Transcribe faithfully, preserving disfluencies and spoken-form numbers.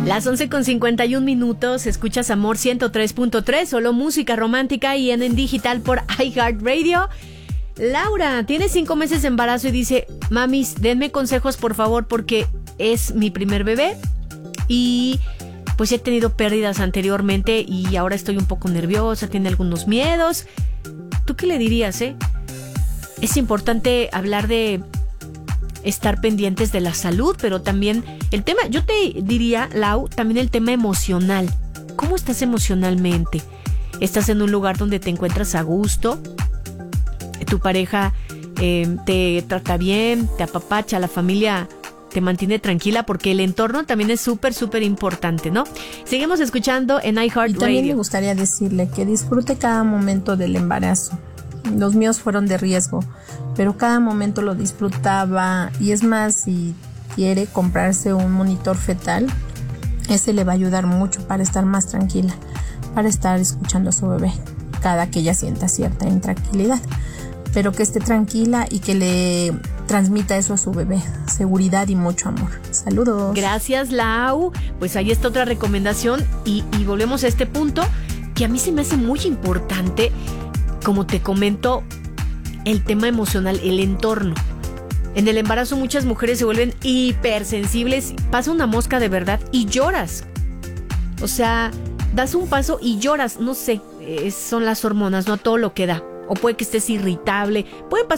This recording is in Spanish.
Las once con cincuenta y un minutos, escuchas Amor ciento tres punto tres, solo música romántica y en, en digital por iHeartRadio. Laura tiene cinco meses de embarazo y dice: mamis, denme consejos por favor porque es mi primer bebé y pues he tenido pérdidas anteriormente y ahora estoy un poco nerviosa, tiene algunos miedos. ¿Tú qué le dirías, eh? Es importante hablar de estar pendientes de la salud, pero también el tema, yo te diría, Lau, también el tema emocional. ¿Cómo estás emocionalmente? ¿Estás en un lugar donde te encuentras a gusto? ¿Tu pareja eh, te trata bien, te apapacha, la familia te mantiene tranquila? Porque el entorno también es súper, súper importante, ¿no? Seguimos escuchando en iHeartRadio. Y también me gustaría decirle que disfrute cada momento del embarazo. Los míos fueron de riesgo, pero cada momento lo disfrutaba. Y es más, si quiere comprarse un monitor fetal, ese le va a ayudar mucho para estar más tranquila, para estar escuchando a su bebé cada que ella sienta cierta intranquilidad, pero que esté tranquila y que le transmita eso a su bebé, seguridad y mucho amor. Saludos. Gracias, Lau. Pues ahí está otra recomendación y, y volvemos a este punto que a mí se me hace muy importante. Como te comento, el tema emocional, el entorno. En el embarazo muchas mujeres se vuelven hipersensibles, pasa una mosca de verdad y lloras. O sea, das un paso y lloras, no sé, eh, son las hormonas, no todo lo que da. O puede que estés irritable, puede pasar